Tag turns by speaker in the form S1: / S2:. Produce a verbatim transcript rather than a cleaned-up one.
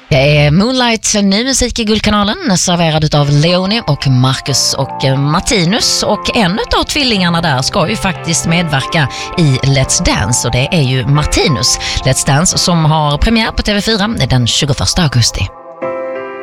S1: Det är Moonlight, ny musik i Guldkanalen, serverad av Leonie och Marcus och Martinus. Och en av tvillingarna där ska ju faktiskt medverka i Let's Dance, och det är ju Martinus. Let's Dance som har premiär på T V fyra den tjugoförsta augusti.